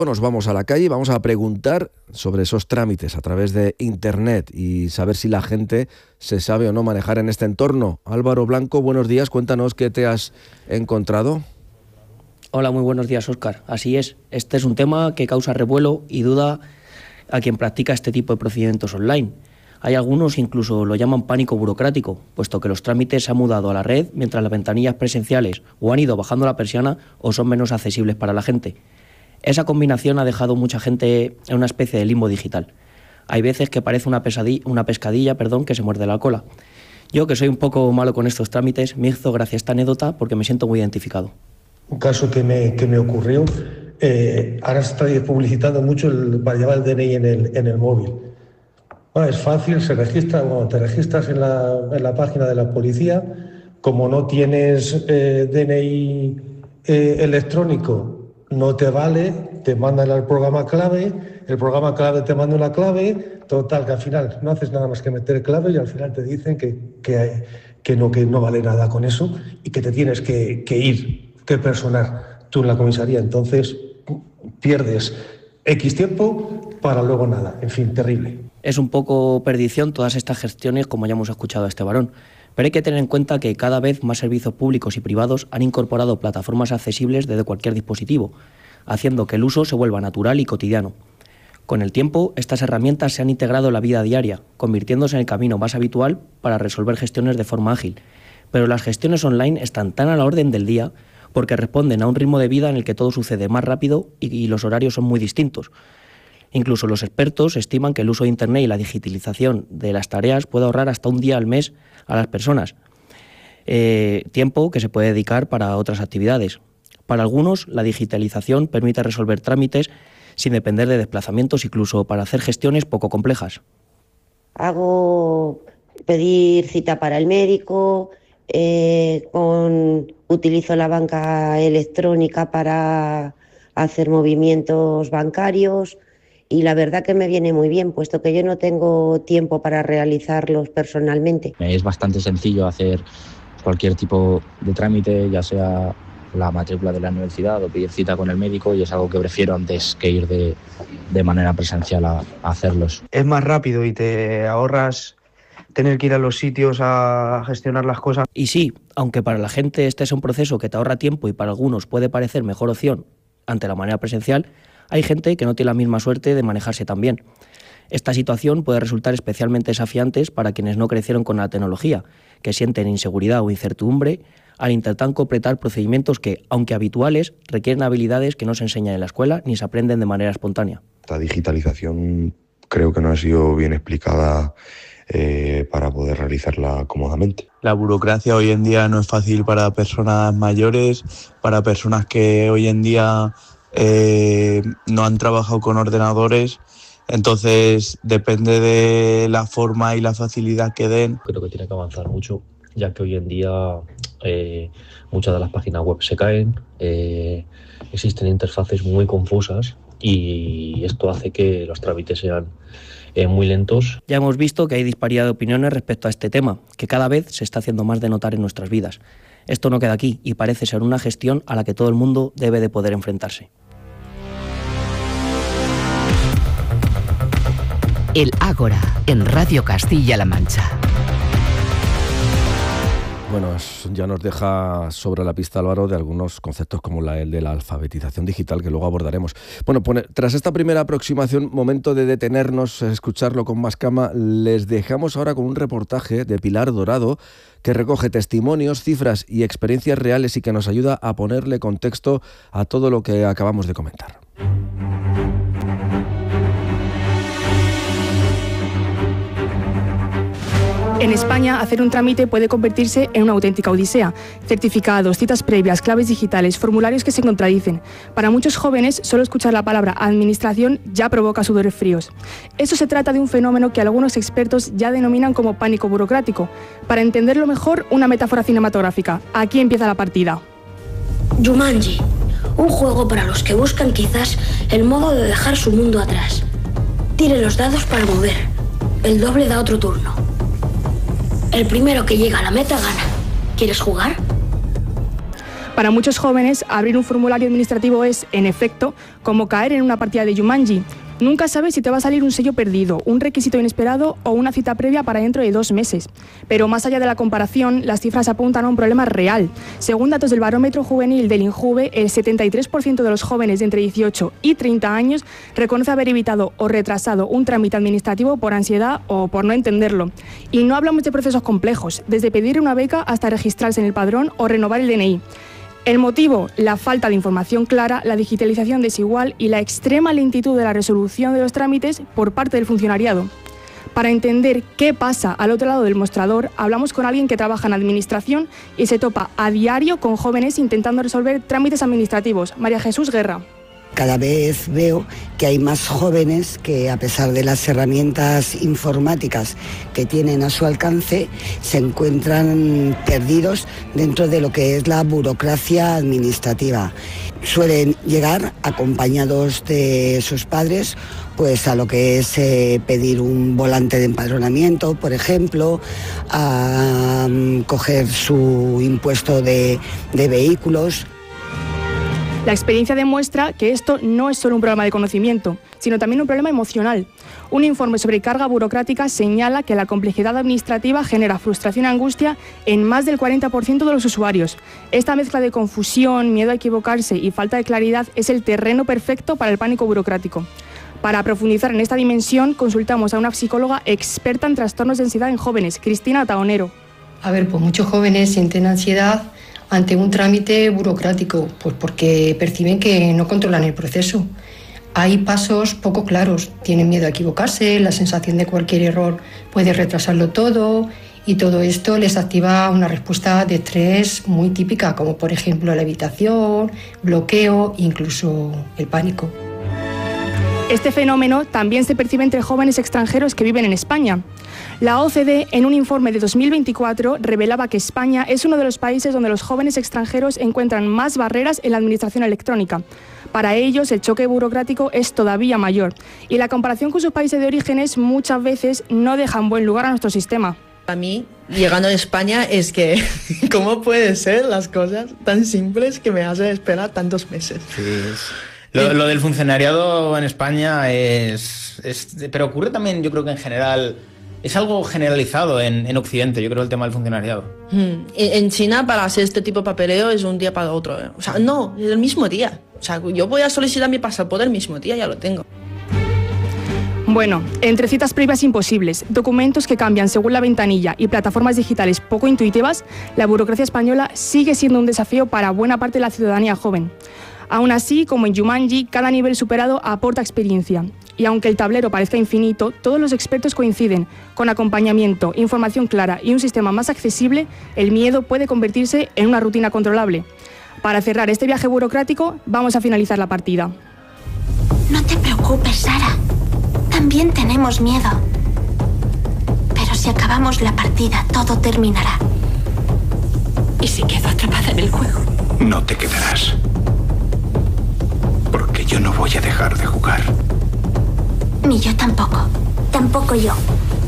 Nos vamos a la calle y vamos a preguntar sobre esos trámites a través de Internet y saber si la gente se sabe o no manejar en este entorno. Álvaro Blanco, buenos días, cuéntanos qué te has encontrado. Hola, muy buenos días, Óscar. Así es, este es un tema que causa revuelo y duda a quien practica este tipo de procedimientos online. Hay algunos que incluso lo llaman pánico burocrático, puesto que los trámites se han mudado a la red mientras las ventanillas presenciales o han ido bajando la persiana o son menos accesibles para la gente. Esa combinación ha dejado mucha gente en una especie de limbo digital. Hay veces que parece una pescadilla que se muerde la cola. Yo, que soy un poco malo con estos trámites, me hizo gracia esta anécdota porque me siento muy identificado. Un caso que me ocurrió, ahora se está publicitando mucho para llevar el DNI en el móvil. Bueno, es fácil, se registra, te registras en la página de la policía. Como no tienes DNI electrónico, no te vale, te mandan al programa clave, el programa clave te manda una clave, total, que al final no haces nada más que meter clave y al final te dicen que no vale nada con eso y que te tienes que ir, que personar tú en la comisaría. Entonces pierdes X tiempo para luego nada, en fin, terrible. Es un poco perdición todas estas gestiones, como ya hemos escuchado a este varón. Pero hay que tener en cuenta que cada vez más servicios públicos y privados han incorporado plataformas accesibles desde cualquier dispositivo, haciendo que el uso se vuelva natural y cotidiano. Con el tiempo, estas herramientas se han integrado en la vida diaria, convirtiéndose en el camino más habitual para resolver gestiones de forma ágil. Pero las gestiones online están tan a la orden del día porque responden a un ritmo de vida en el que todo sucede más rápido y los horarios son muy distintos. Incluso los expertos estiman que el uso de Internet y la digitalización de las tareas puede ahorrar hasta un día al mes a las personas, tiempo que se puede dedicar para otras actividades. Para algunos, la digitalización permite resolver trámites sin depender de desplazamientos, incluso para hacer gestiones poco complejas. Hago pedir cita para el médico, utilizo la banca electrónica para hacer movimientos bancarios. Y la verdad que me viene muy bien, puesto que yo no tengo tiempo para realizarlos personalmente. Es bastante sencillo hacer cualquier tipo de trámite, ya sea la matrícula de la universidad o pedir cita con el médico, y es algo que prefiero antes que ir de manera presencial a hacerlos. Es más rápido y te ahorras tener que ir a los sitios a gestionar las cosas. Y sí, aunque para la gente este es un proceso que te ahorra tiempo y para algunos puede parecer mejor opción ante la manera presencial, hay gente que no tiene la misma suerte de manejarse tan bien. Esta situación puede resultar especialmente desafiante para quienes no crecieron con la tecnología, que sienten inseguridad o incertidumbre al intentar completar procedimientos que, aunque habituales, requieren habilidades que no se enseñan en la escuela ni se aprenden de manera espontánea. La digitalización creo que no ha sido bien explicada para poder realizarla cómodamente. La burocracia hoy en día no es fácil para personas mayores, para personas que hoy en día no han trabajado con ordenadores, entonces depende de la forma y la facilidad que den. Creo que tiene que avanzar mucho, ya que hoy en día muchas de las páginas web se caen, existen interfaces muy confusas y esto hace que los trámites sean muy lentos. Ya hemos visto que hay disparidad de opiniones respecto a este tema, que cada vez se está haciendo más de notar en nuestras vidas. Esto no queda aquí y parece ser una gestión a la que todo el mundo debe de poder enfrentarse. El Ágora, en Radio Castilla-La Mancha. Bueno, ya nos deja sobre la pista, Álvaro, de algunos conceptos como el de la alfabetización digital, que luego abordaremos. Bueno, tras esta primera aproximación, momento de detenernos, escucharlo con más calma. Les dejamos ahora con un reportaje de Pilar Dorado que recoge testimonios, cifras y experiencias reales y que nos ayuda a ponerle contexto a todo lo que acabamos de comentar. En España, hacer un trámite puede convertirse en una auténtica odisea. Certificados, citas previas, claves digitales, formularios que se contradicen. Para muchos jóvenes, solo escuchar la palabra administración ya provoca sudores fríos. Eso se trata de un fenómeno que algunos expertos ya denominan como pánico burocrático. Para entenderlo mejor, una metáfora cinematográfica. Aquí empieza la partida. Jumanji, un juego para los que buscan quizás el modo de dejar su mundo atrás. Tire los dados para mover. El doble da otro turno. El primero que llega a la meta gana. ¿Quieres jugar? Para muchos jóvenes, abrir un formulario administrativo es, en efecto, como caer en una partida de Jumanji. Nunca sabes si te va a salir un sello perdido, un requisito inesperado o una cita previa para dentro de 2 meses. Pero más allá de la comparación, las cifras apuntan a un problema real. Según datos del Barómetro Juvenil del INJUVE, el 73% de los jóvenes de entre 18 y 30 años reconoce haber evitado o retrasado un trámite administrativo por ansiedad o por no entenderlo. Y no hablamos de procesos complejos, desde pedir una beca hasta registrarse en el padrón o renovar el DNI. El motivo, la falta de información clara, la digitalización desigual y la extrema lentitud de la resolución de los trámites por parte del funcionariado. Para entender qué pasa al otro lado del mostrador, hablamos con alguien que trabaja en administración y se topa a diario con jóvenes intentando resolver trámites administrativos. María Jesús Guerra. Cada vez veo que hay más jóvenes que, a pesar de las herramientas informáticas que tienen a su alcance, se encuentran perdidos dentro de lo que es la burocracia administrativa. Suelen llegar acompañados de sus padres pues a lo que es pedir un volante de empadronamiento, por ejemplo, a coger su impuesto de vehículos. La experiencia demuestra que esto no es solo un problema de conocimiento, sino también un problema emocional. Un informe sobre carga burocrática señala que la complejidad administrativa genera frustración y angustia en más del 40% de los usuarios. Esta mezcla de confusión, miedo a equivocarse y falta de claridad es el terreno perfecto para el pánico burocrático. Para profundizar en esta dimensión, consultamos a una psicóloga experta en trastornos de ansiedad en jóvenes, Cristina Taonero. Pues muchos jóvenes sienten ansiedad ante un trámite burocrático, pues porque perciben que no controlan el proceso. Hay pasos poco claros, tienen miedo a equivocarse, la sensación de cualquier error puede retrasarlo todo y todo esto les activa una respuesta de estrés muy típica, como por ejemplo la evitación, bloqueo, incluso el pánico. Este fenómeno también se percibe entre jóvenes extranjeros que viven en España. La OCDE, en un informe de 2024, revelaba que España es uno de los países donde los jóvenes extranjeros encuentran más barreras en la administración electrónica. Para ellos, el choque burocrático es todavía mayor y la comparación con sus países de orígenes muchas veces no deja en buen lugar a nuestro sistema. A mí, llegando a España, es que ¿cómo pueden ser las cosas tan simples que me hacen esperar tantos meses? Sí, lo del funcionariado en España pero ocurre también, yo creo que en general, es algo generalizado en Occidente, yo creo, el tema del funcionariado. En China, para hacer este tipo de papeleo es un día para otro. O sea, no, es el mismo día. O sea, yo voy a solicitar mi pasaporte el mismo día, ya lo tengo. Bueno, entre citas previas imposibles, documentos que cambian según la ventanilla y plataformas digitales poco intuitivas, la burocracia española sigue siendo un desafío para buena parte de la ciudadanía joven. Aún así, como en Jumanji, cada nivel superado aporta experiencia. Y aunque el tablero parezca infinito, todos los expertos coinciden. Con acompañamiento, información clara y un sistema más accesible, el miedo puede convertirse en una rutina controlable. Para cerrar este viaje burocrático, vamos a finalizar la partida. No te preocupes, Sara. También tenemos miedo. Pero si acabamos la partida, todo terminará. ¿Y si quedo atrapada en el juego? No te quedarás. Porque yo no voy a dejar de jugar. Ni yo tampoco. Tampoco yo.